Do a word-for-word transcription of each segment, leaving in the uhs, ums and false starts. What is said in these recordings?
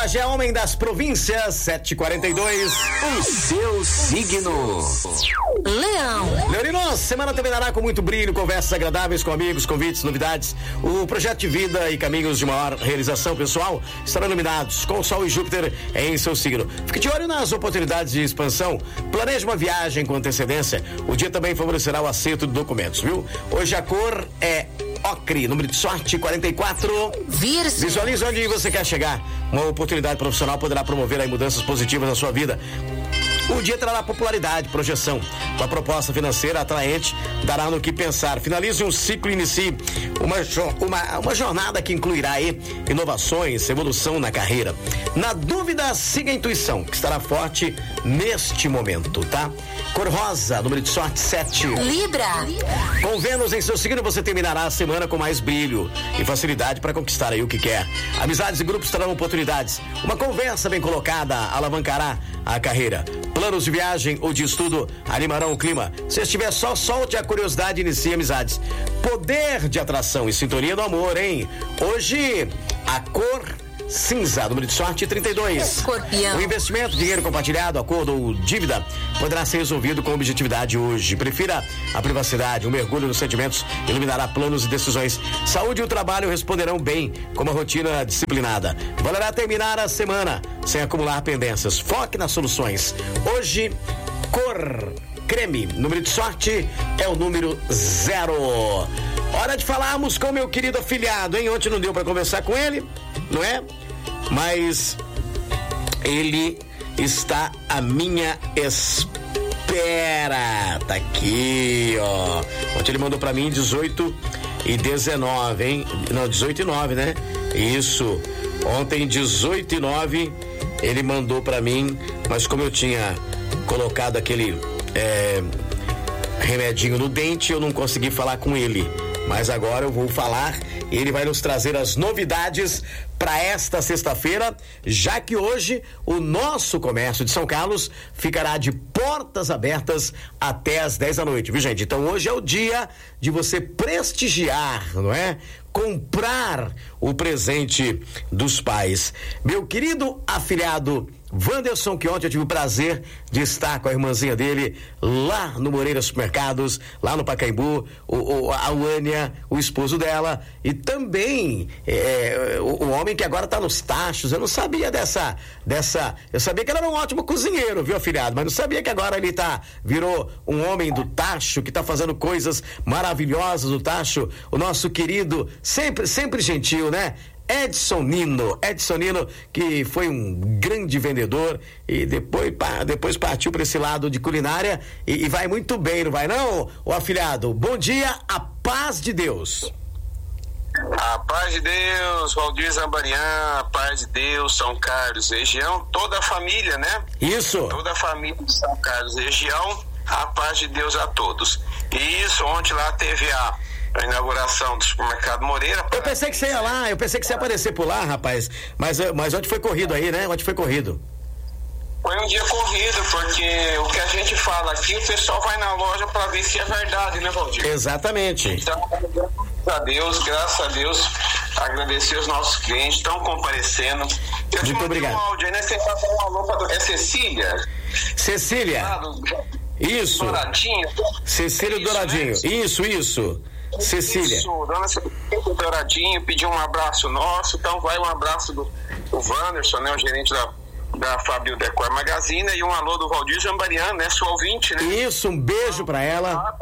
Bagé, homem das províncias, sete e quarenta e dois. O seu signo. Leão. Leoninos, semana terminará com muito brilho, conversas agradáveis com amigos, convites, novidades. O projeto de vida e caminhos de maior realização pessoal estarão iluminados com o Sol e Júpiter em seu signo. Fique de olho nas oportunidades de expansão. Planeje uma viagem com antecedência. O dia também favorecerá o acerto de documentos, viu? Hoje a cor é ocre, número de sorte quarenta e quatro. Virgem. Visualize onde você quer chegar. Uma oportunidade profissional poderá promover aí mudanças positivas na sua vida. O dia trará popularidade, projeção. Uma proposta financeira atraente dará no que pensar. Finalize um ciclo e inicie uma, uma, uma jornada que incluirá aí inovações, evolução na carreira. Na dúvida, siga a intuição, que estará forte neste momento, tá? Cor rosa, número de sorte sete. Libra. Com Vênus em seu signo, você terminará a semana com mais brilho e facilidade para conquistar aí o que quer. Amizades e grupos terão oportunidades. Uma conversa bem colocada alavancará a carreira. Planos de viagem ou de estudo animarão o clima. Se estiver só, solte a curiosidade e inicie amizades. Poder de atração e sintonia do amor, hein? Hoje, a cor cinza, número de sorte trinta e dois. Escorpião. O investimento, dinheiro compartilhado, acordo ou dívida poderá ser resolvido com objetividade hoje. Prefira a privacidade, um mergulho nos sentimentos iluminará planos e decisões. Saúde e o trabalho responderão bem com uma rotina disciplinada. Valerá terminar a semana sem acumular pendências. Foque nas soluções. Hoje, cor creme, número de sorte é o número zero. Hora de falarmos com meu querido afilhado, hein? Ontem não deu para conversar com ele, não é? Mas ele está à minha espera. Tá aqui, ó. Ontem ele mandou pra mim dezoito e dezenove, hein? Não, dezoito e nove, né? Isso. Ontem, dezoito e nove, ele mandou pra mim, mas como eu tinha colocado aquele é, remedinho no dente, eu não consegui falar com ele. Mas agora eu vou falar e ele vai nos trazer as novidades para esta sexta-feira, já que hoje o nosso comércio de São Carlos ficará de portas abertas até as dez da noite, viu, gente? Então hoje é o dia de você prestigiar, não é? Comprar o presente dos pais. Meu querido afilhado Wanderson, que ontem eu tive o prazer de estar com a irmãzinha dele lá no Moreira Supermercados, lá no Pacaembu, o, o, a Uânia, o esposo dela, e também é, o, o homem que agora está nos tachos. Eu não sabia dessa, dessa, eu sabia que ele era um ótimo cozinheiro, viu, afilhado, mas não sabia que agora ele tá, virou um homem do tacho, que tá fazendo coisas maravilhosas do tacho. O nosso querido, sempre, sempre gentil, né? Edson Nino, Edson Nino, que foi um grande vendedor e depois, pá, depois partiu para esse lado de culinária e, e vai muito bem, não vai não, o afilhado? Bom dia, a paz de Deus. A paz de Deus, Valdir Zambarian, a paz de Deus, São Carlos, região, toda a família, né? Isso. Toda a família de São Carlos, região, a paz de Deus a todos. E isso, ontem lá teve a a inauguração do supermercado Moreira. Eu pensei que você ia lá, eu pensei que você ia aparecer por lá, rapaz, mas, mas ontem foi corrido aí, né? Ontem foi corrido. Foi um dia corrido, porque o que a gente fala aqui, o pessoal vai na loja para ver se é verdade, né, Valdir? Exatamente. Então, graças a Deus, graças a Deus, agradecer os nossos clientes, estão comparecendo. Eu Muito obrigado. Um áudio aí, né? Você passa um alô pra... É Cecília? Cecília. Ah, do... Isso. Douradinho. Cecília isso, Douradinho. Né? Isso, isso. Cecília. Isso, dona Cecília Douradinho pediu um abraço nosso, então vai um abraço do, do Wanderson, né, o gerente da, da Fabio Decor Magazine, e um alô do Valdir Zambarian, né, sua ouvinte, né? Isso, um beijo pra ela.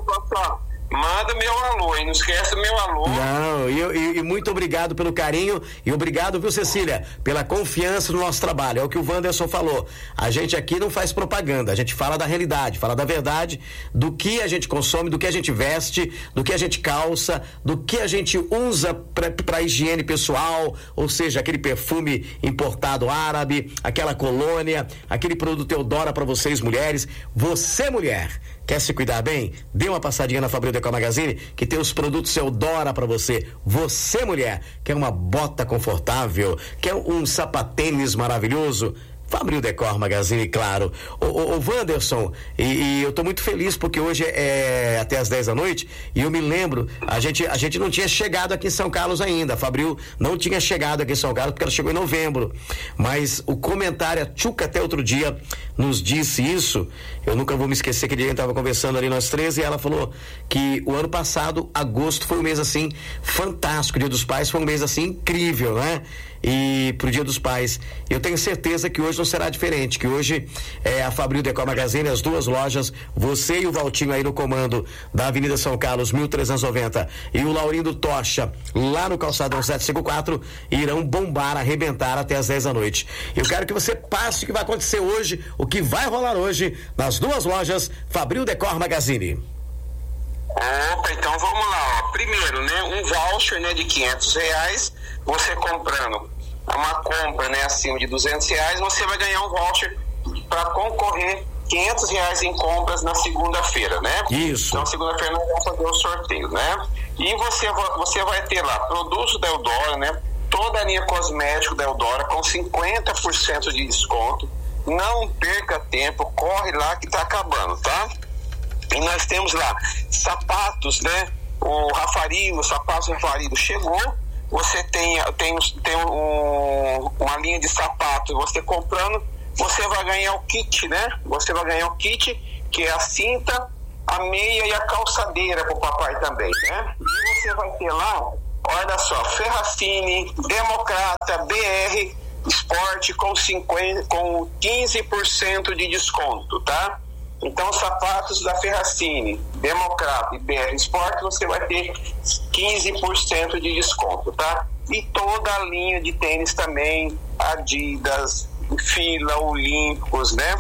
Manda meu alô, hein? Não esquece do meu alô. Não, e, e, e muito obrigado pelo carinho e obrigado, viu, Cecília, pela confiança no nosso trabalho. É o que o Wanderson falou. A gente aqui não faz propaganda, a gente fala da realidade, fala da verdade, do que a gente consome, do que a gente veste, do que a gente calça, do que a gente usa para higiene pessoal, ou seja, aquele perfume importado árabe, aquela colônia, aquele produto Eudora para vocês mulheres. Você, mulher, quer se cuidar bem? Dê uma passadinha na Fabio Decor Magazine, que tem os produtos Eudora pra você. Você, mulher, quer uma bota confortável, quer um sapatênis maravilhoso? Fabril Decor Magazine, claro. O, o, o Wanderson, e, e eu tô muito feliz porque hoje é até às dez da noite e eu me lembro, a gente, a gente não tinha chegado aqui em São Carlos ainda, a Fabril não tinha chegado aqui em São Carlos porque ela chegou em novembro, mas o comentário, a Tchuca até outro dia nos disse isso, eu nunca vou me esquecer que a gente tava conversando ali nós três e ela falou que o ano passado, agosto, foi um mês assim fantástico, o Dia dos Pais foi um mês assim incrível, né? E pro Dia dos Pais, eu tenho certeza que hoje não será diferente, que hoje é a Fabril Decor Magazine, as duas lojas, você e o Valtinho aí no comando da Avenida São Carlos mil trezentos e noventa e o Laurindo Tocha lá no Calçadão setecentos e cinquenta e quatro irão bombar, arrebentar até às dez da noite. Eu quero que você passe o que vai acontecer hoje, o que vai rolar hoje nas duas lojas Fabril Decor Magazine. Opa, então vamos lá, ó. Primeiro, né, um voucher, né, de quinhentos reais, você comprando uma compra, né, acima de duzentos reais, você vai ganhar um voucher para concorrer quinhentos reais em compras na segunda-feira, né? Isso. Então, segunda-feira nós vamos fazer o sorteio, né? E você, você vai ter lá produtos da Eudora, né? Toda a linha cosmético da Eudora com cinquenta por cento de desconto. Não perca tempo, corre lá que tá acabando, tá? E nós temos lá sapatos, né? O Rafarilo, sapatos Rafarilo chegou. Você tem, tem, tem um, uma linha de sapatos, você comprando, você vai ganhar o kit, né? Você vai ganhar o kit, que é a cinta, a meia e a calçadeira pro papai também, né? E você vai ter lá, olha só, Ferracini, Democrata, B R Sport com, cinquenta, com quinze por cento de desconto, tá? Então, sapatos da Ferracini, Democrata e B R Sport, você vai ter quinze por cento de desconto, tá? E toda a linha de tênis também, Adidas, Fila, Olímpicos, né?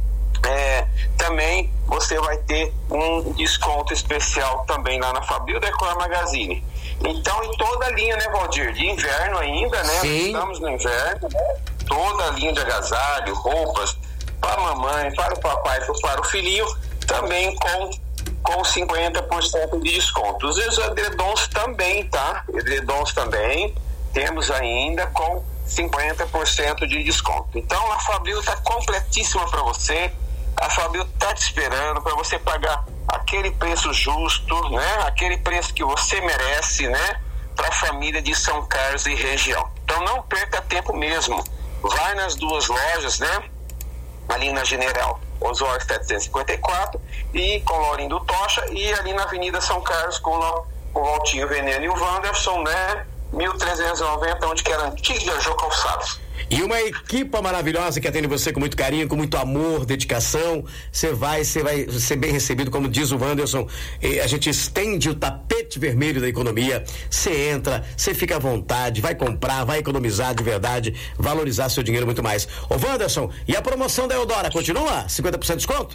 É, também você vai ter um desconto especial também lá na Fabril Decor Magazine. Então, em toda a linha, né, Valdir? De inverno ainda, né? Sim. Estamos no inverno, né? Toda a linha de agasalho, roupas, para a mamãe, para o papai, para o filhinho, também com, com cinquenta por cento de desconto. Os edredons também, tá? Edredons também, temos ainda com cinquenta por cento de desconto. Então, a Fabril está completíssima para você, a Fabril está te esperando para você pagar aquele preço justo, né? Aquele preço que você merece, né? Para a família de São Carlos e região. Então, não perca tempo mesmo. Vai nas duas lojas, né? Ali na General Osório setecentos e cinquenta e quatro e com o Laurindo Tocha, e ali na Avenida São Carlos com o, com o Valtinho Veneno e o Wanderson, né? mil trezentos e noventa, onde que era a antiga Jô Calçados. E uma equipa maravilhosa que atende você com muito carinho, com muito amor, dedicação. Você vai, você vai ser bem recebido, como diz o Wanderson. A gente estende o tapete vermelho da economia. Você entra, você fica à vontade, vai comprar, vai economizar de verdade, valorizar seu dinheiro muito mais. Ô Wanderson, e a promoção da Eudora continua? cinquenta por cento de desconto?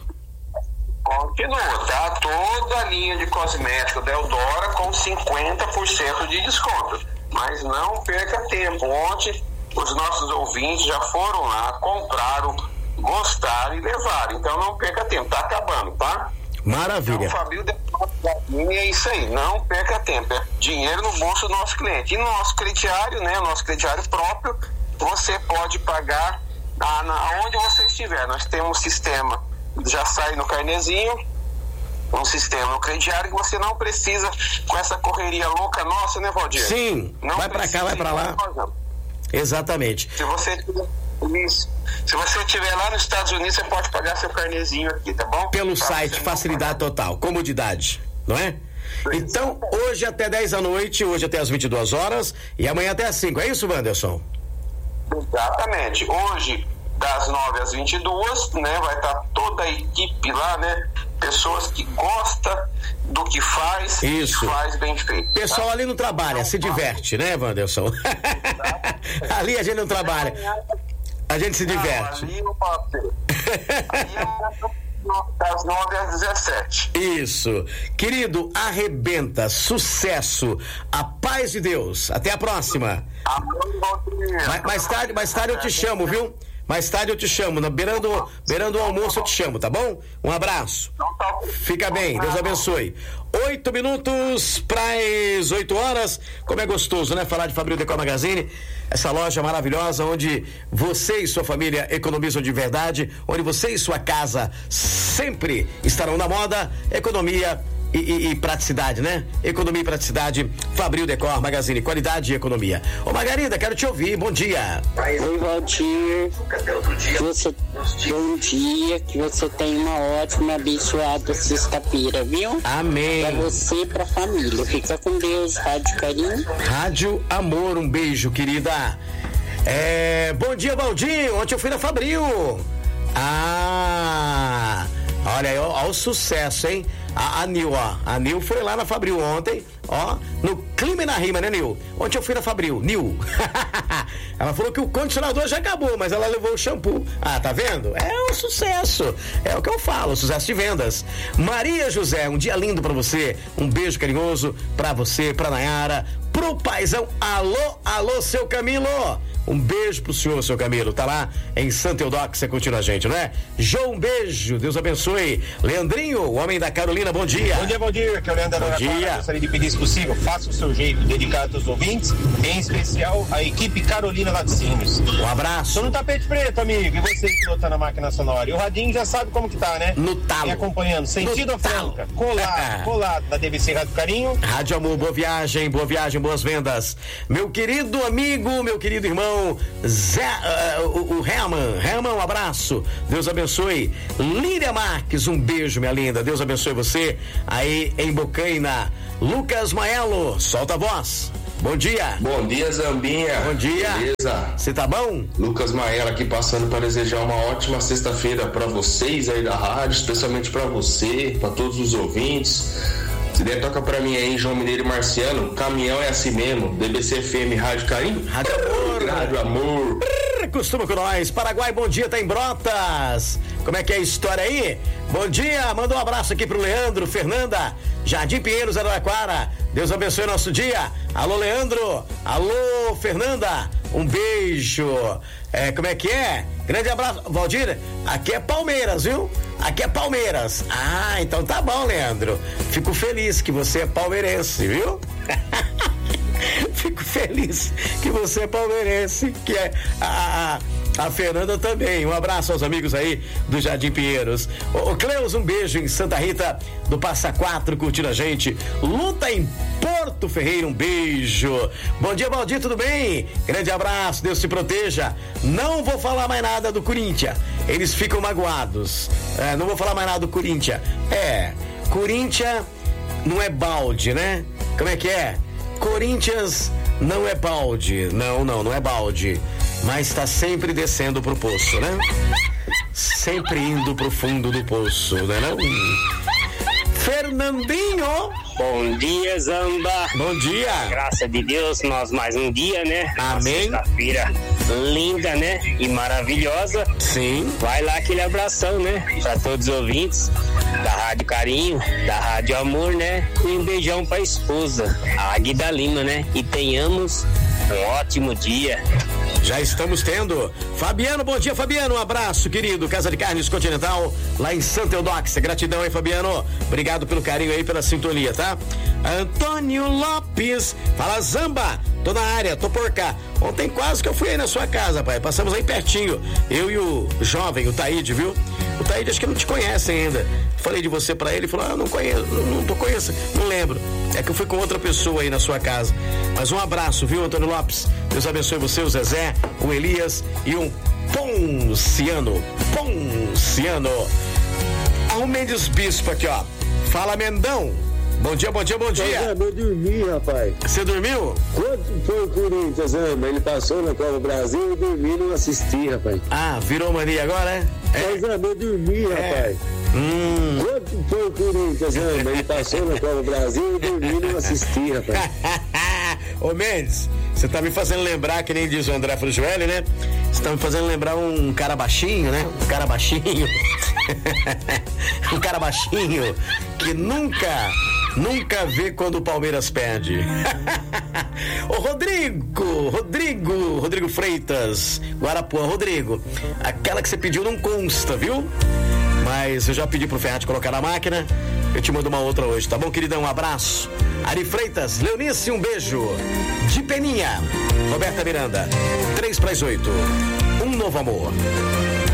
Continua, tá? Toda a linha de cosmético da Eudora com cinquenta por cento de desconto. Mas não perca tempo. Ontem os nossos ouvintes já foram lá, compraram, gostaram e levaram. Então não perca tempo, tá acabando, tá? Maravilha. Então, Fabril é isso aí, não perca tempo. É dinheiro no bolso do nosso cliente. E no nosso crediário, né? Nosso crediário próprio, você pode pagar na, na, onde você estiver. Nós temos um sistema, já sai no carnezinho, um sistema no crediário que você não precisa com essa correria louca nossa, né, Valdir? Sim, não vai pra cá, vai pra lá. Exatamente. Se você isso, se você estiver lá nos Estados Unidos, você pode pagar seu carnezinho aqui, tá bom? Pelo pra site, facilidade total, comodidade, não é? Então, hoje até dez da noite, hoje até as vinte e duas horas e amanhã até as cinco, é isso, Wanderson? Exatamente. Hoje, das nove às vinte e duas, né, vai estar toda a equipe lá, né? Pessoas que gostam do que faz, isso. Que faz bem feito. Pessoal, tá? Ali não trabalha, se diverte, né, Wanderson? Ali a gente não trabalha, a gente se diverte. Não, ali eu passei. Ali é das nove às dezessete. Isso. Querido, arrebenta, sucesso, a paz de Deus. Até a próxima. Amor, mais, mais tarde, mais tarde eu te chamo, viu? Mais tarde eu te chamo, na beirando, beirando o almoço eu te chamo, tá bom? Um abraço. Fica bem, Deus abençoe. Oito minutos para as oito horas. Como é gostoso, né? Falar de Fabril Decor Magazine. Essa loja maravilhosa onde você e sua família economizam de verdade, onde você e sua casa sempre estarão na moda, economia E, e, e praticidade, né? Economia e praticidade, Fabril Decor Magazine, qualidade e economia. Ô Margarida, quero te ouvir, bom dia. Oi, Valdir, que você, bom dia, que você tenha uma ótima, abençoada sexta-feira, viu? Amém. Pra você e pra família, fica com Deus, Rádio Carinho. Rádio Amor, um beijo, querida. É, bom dia, Valdir, ontem eu fui na Fabril. Ah, olha aí, ó, ó o sucesso, hein? A, a Nil, ó, a Nil foi lá na Fabril ontem, ó, no clima e na rima, né, Nil? Ontem eu fui na Fabril, Nil. Ela falou que o condicionador já acabou, mas ela levou o shampoo. Ah, tá vendo? É um sucesso, é o que eu falo, sucesso de vendas. Maria José, um dia lindo pra você, um beijo carinhoso pra você, pra Nayara, pro paizão. Alô, alô, seu Camilo. Um beijo pro senhor, seu Camilo. Tá lá em Santa Eudóxia, você continua a gente, não é? João, um beijo. Deus abençoe. Leandrinho, o homem da Carolina, bom dia. Bom dia, bom dia. Aqui é o Leandro. Bom dia. Gostaria de pedir, se possível, faça o seu jeito, dedicado aos ouvintes, em especial a equipe Carolina Laticínios. Um abraço. Tô no tapete preto, amigo. E você que pilotou na máquina sonora. E o radinho já sabe como que tá, né? No talo. Me acompanhando. Sentido no Franca. Colado, colado da D V C Rádio Carinho. Rádio Amor, boa viagem, boa viagem, boas vendas. Meu querido amigo, meu querido irmão, Zé, uh, o, o Herman, Herman, um abraço, Deus abençoe. Líria Marques, um beijo, minha linda, Deus abençoe você, aí em Bocaina. Lucas Maelo, solta a voz, bom dia. Bom dia, Zambinha. Bom dia. Beleza? Você tá bom? Lucas Maelo aqui passando para desejar uma ótima sexta-feira para vocês aí da rádio, especialmente para você, para todos os ouvintes. Se der, toca pra mim aí, João Mineiro e Marciano. Caminhão é assim mesmo. D B C F M Rádio Carinho. Rádio Amor. Rádio Amor. Costuma com nós. Paraguai, bom dia, tá em Brotas. Como é que é a história aí? Bom dia, manda um abraço aqui pro Leandro, Fernanda, Jardim Pinheiros, Araraquara. Deus abençoe nosso dia. Alô, Leandro. Alô, Fernanda. Um beijo. É, como é que é? Grande abraço. Valdir, aqui é Palmeiras, viu? Aqui é Palmeiras. Ah, então tá bom, Leandro. Fico feliz que você é palmeirense, viu? Fico feliz que você é palmeirense, que é a, a, a Fernanda também. Um abraço aos amigos aí do Jardim Pinheiros. O, o Cleus, um beijo em Santa Rita do Passa Quatro, curtindo a gente. Luta em Porto Ferreira, um beijo. Bom dia, Valdir, tudo bem? Grande abraço, Deus te proteja. Não vou falar mais nada do Corinthians, eles ficam magoados. É, não vou falar mais nada do Corinthians. É, Corinthians não é balde, né? Como é que é? Corinthians não é balde. Não, não, não é balde. Mas tá sempre descendo pro poço, né? Sempre indo pro fundo do poço, né não? Fernandinho. Bom dia, Zamba. Bom dia. Graças de Deus, nós mais um dia, né? Amém. Uma sexta-feira linda, né? E maravilhosa. Sim. Vai lá aquele abração, né? Pra todos os ouvintes da Rádio Carinho, da Rádio Amor, né? E um beijão pra esposa, a Aguida Lima, né? E tenhamos um ótimo dia. Já estamos tendo. Fabiano, bom dia, Fabiano. Um abraço, querido. Casa de Carnes Continental, lá em Santa Eudóxia. Gratidão aí, Fabiano. Obrigado pelo carinho aí, pela sintonia, tá? Antônio Lopes. Fala, Zamba. Tô na área, tô por cá. Ontem quase que eu fui aí na sua casa, pai. Passamos aí pertinho. Eu e o jovem, o Taíde, viu? O Taíde acho que não te conhece ainda. Falei de você pra ele, ele falou, ah, não conheço, não, não tô conhecendo, não lembro. É que eu fui com outra pessoa aí na sua casa. Mas um abraço, viu, Antônio Lopes? Deus abençoe você, o Zezé, o Elias e um Ponciano. Ponciano. O Mendes Bispo aqui, ó. Fala, Mendão. Bom dia, bom dia, bom dia. Eu dormi, rapaz. Você dormiu? Quanto foi o Corinthians, Zamba? Ele passou na Copa Brasil e dormi e não assisti, rapaz. Ah, virou mania agora, é? Mas, Zamba, eu dormi, é. rapaz. Hum. Quanto foi o Corinthians, Zamba? Ele passou na Copa Brasil e dormi e não assisti, rapaz. Ô Mendes, você tá me fazendo lembrar, que nem diz o André Frujoelli, né? Você tá me fazendo lembrar um cara baixinho, né? Um cara baixinho. um cara baixinho que nunca Nunca vê quando o Palmeiras perde. Ô Rodrigo, Rodrigo, Rodrigo Freitas, Guarapuã, Rodrigo, aquela que você pediu não consta, viu? Mas eu já pedi pro Ferrat colocar na máquina. Eu te mando uma outra hoje, tá bom, queridão? Um abraço. Ari Freitas, Leonice, um beijo. De Peninha, Roberta Miranda, três para as oito. Um novo amor.